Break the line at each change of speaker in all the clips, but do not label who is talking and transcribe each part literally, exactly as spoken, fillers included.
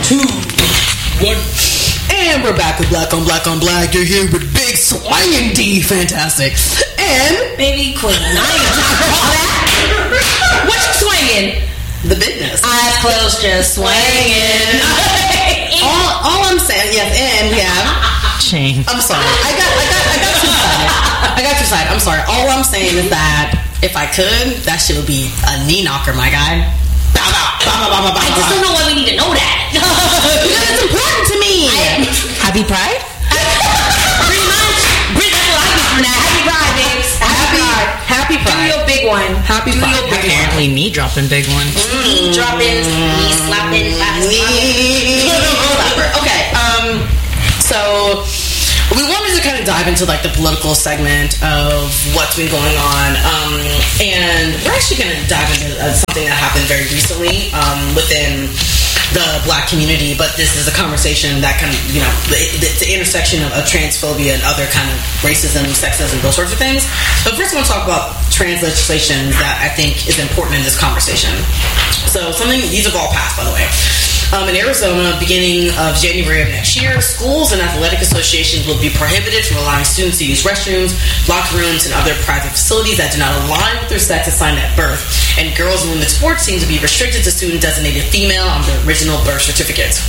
two, one. And we're back with Black on Black on Black. You're here with Big Swinging D. Fantastic. And
Baby Queen. I ain't got time for all that. What you swinging?
the business.
Eyes closed, just swinging.
all, all I'm saying, yes, and we have
Shane.
I'm sorry. I got, I got, I got too excited. I got too excited. I'm sorry. All I'm saying is that if I could, that shit would be a knee knocker, my guy. Bow, bow, bow, bow, bow, bow,
I just don't know why we need to know that.
Because it's important to me.
I,
Happy Pride?
pretty much. Pretty much what I do for that. Happy Pride, babes. Happy, Pride.
Happy
Do
Pride.
your big one.
Happy
Do
Pride.
your big one.
Apparently knee dropping big ones.
Knee dropping, knee slapping, ass slapping.
Okay, um, so we wanted to kind of dive into like the political segment of what's been going on, um, and we're actually going to dive into uh, something that happened very recently um, within the Black community, but this is a conversation that kind of, you know, the, the, the intersection of, of transphobia and other kind of racism, sexism, those sorts of things. But first I want to talk about trans legislation that I think is important in this conversation. So something, these have all passed, by the way. Um, in Arizona, beginning of January of next year, schools and athletic associations will be prohibited from allowing students to use restrooms, locker rooms, and other private facilities that do not align with their sex assigned at birth. And girls and women's sports seem to be restricted to student designated female on their original birth certificates.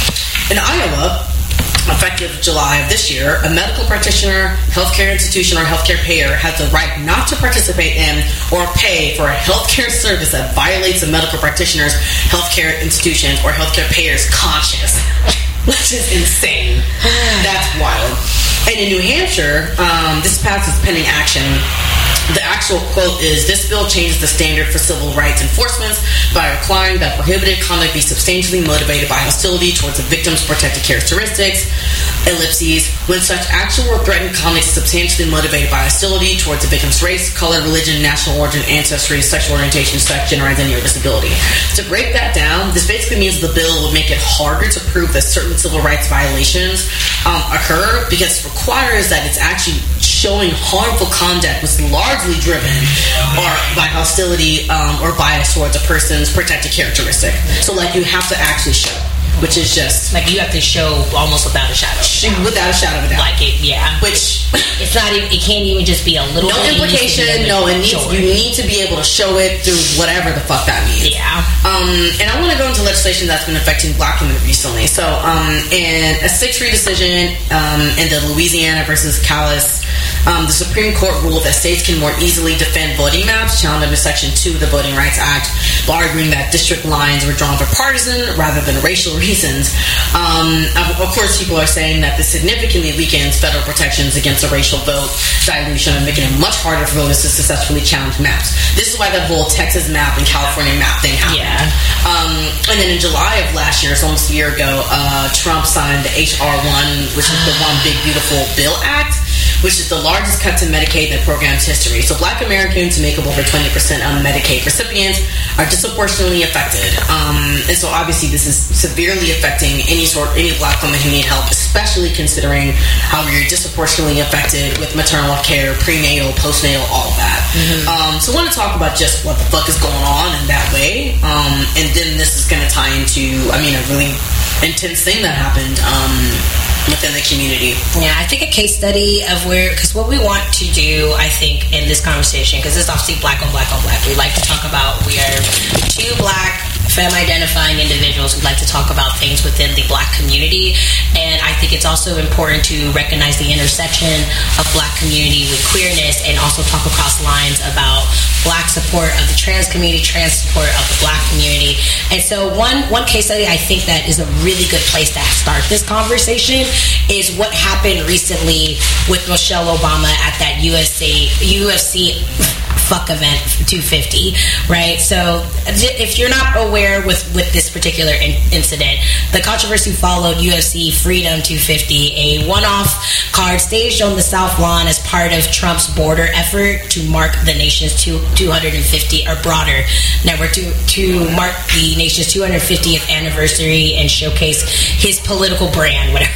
In Iowa, effective July of this year, a medical practitioner, healthcare institution, or healthcare payer has the right not to participate in or pay for a healthcare service that violates a medical practitioner's, healthcare institution's, or healthcare payer's conscience. Which is insane. That's wild. And in New Hampshire, um, this passes pending action. The actual quote is, this bill changes the standard for civil rights enforcement by requiring that prohibited conduct be substantially motivated by hostility towards the victim's protected characteristics, ellipses, when such actual or threatened conduct is substantially motivated by hostility towards the victim's race, color, religion, national origin, ancestry, sexual orientation, sex, gender identity, or disability. To break that down, this basically means the bill would make it harder to prove that certain civil rights violations um, occur, because it requires that it's actually showing harmful conduct was largely driven or by hostility um, or bias towards a person's protected characteristic. So, like, you have to actually show, which is just
Like, you have to show almost without a shadow.
without a shadow of a doubt.
Like it, yeah.
Which
It's not even, it can't even just be a little
no
bit.
implication. No, it needs. You need to be able to show it through whatever the fuck that means.
Yeah.
Um, and I want to go into legislation that's been affecting Black women recently. So, um, in a six three decision um, in the Louisiana versus Callis, um, the Supreme Court ruled that states can more easily defend voting maps challenged under Section two of the Voting Rights Act, by arguing that district lines were drawn for partisan rather than racial reasons. Um, of, of course, people are saying that this significantly weakens federal protections against a racial vote dilution and making it much harder for voters to successfully challenge maps. This is why that whole Texas map and California map thing happened.
Yeah.
Um, and then in July of last year, so almost a year ago, uh, Trump signed the H R one, which is the One Big Beautiful Bill Act, which is the largest cut to Medicaid in the program's history. So Black Americans, who make up over twenty percent of Medicaid recipients, are disproportionately affected. Um, and so obviously this is severely affecting any sort, any Black woman who need help, especially considering how we're disproportionately affected with maternal care, prenatal, postnatal, all of that. Mm-hmm. Um, so I want to talk about just what the fuck is going on in that way. Um, and then this is going to tie into, I mean, a really intense thing that happened um, within the community.
Yeah, I think a case study of where, because what we want to do, I think, in this conversation, because it's obviously Black on Black on Black, we like to talk about, we are two Black femme-identifying individuals who like to talk about things within the Black community, and I think it's also important to recognize the intersection of Black community with queerness, and also talk across lines about Black support of the trans community, trans support of the Black community. And so one one case study I think that is a really good place to start this conversation is what happened recently with Michelle Obama at that U F C U F C fuck event two fifty, right? So if you're not aware with, with this particular in, incident, the controversy followed U F C Freedom two fifty, a one-off card staged on the South Lawn as part of Trump's border effort to mark the nation's two, two hundred fifty or broader network to, to mark the nation's two hundred fiftieth anniversary and showcase his political brand, whatever.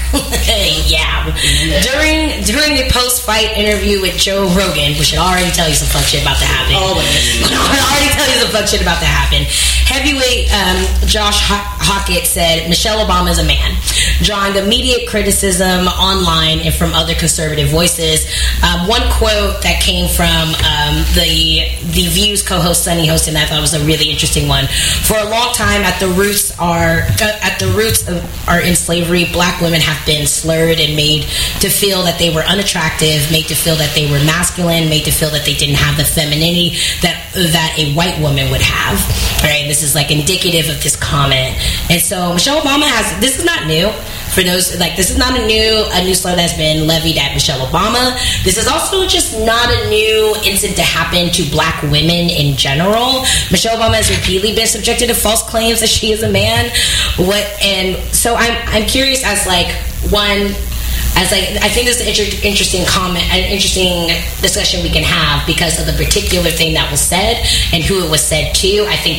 Yeah. During during the post-fight interview with Joe Rogan, which should already tell you some fuck shit about to happen.
Always.
I already tell you some fuck shit about to happen. Heavyweight um, Josh Hockett said, Michelle Obama is a man, drawing immediate criticism online and from other conservative voices. Um, one quote that came from um, the the Views co-host Sunny Hostin, I thought was a really interesting one. For a long time, at the roots are uh, at the roots of are in slavery, black women have been slurred and made to feel that they were unattractive, made to feel that they were masculine, made to feel that they didn't have the femininity that that a white woman would have. Right? This is like indicative of this comment. And so Michelle Obama has, this is not new. For those, like, this is not a new a new slur that's been levied at Michelle Obama. This is also just not a new incident to happen to black women in general. Michelle Obama has repeatedly been subjected to false claims that she is a man. What and so I'm I'm curious as like one. As like, I think this is an inter- interesting comment, an interesting discussion we can have because of the particular thing that was said and who it was said to. I think